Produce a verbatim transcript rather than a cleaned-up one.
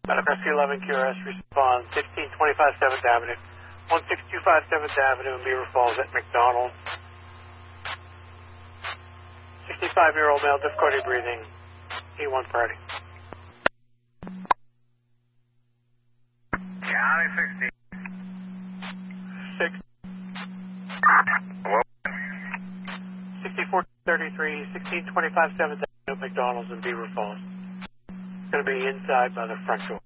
Medical Rescue eleven Q R S responds sixteen twenty-five seventh Avenue, one six two five seventh Avenue in Beaver Falls at McDonald's. sixty-five-year-old male, difficulty breathing, E one party. County sixteen. Six. sixty-four thirty-three, sixteen twenty-five seventh Avenue, McDonald's in Beaver Falls. It's going to be inside by the front door.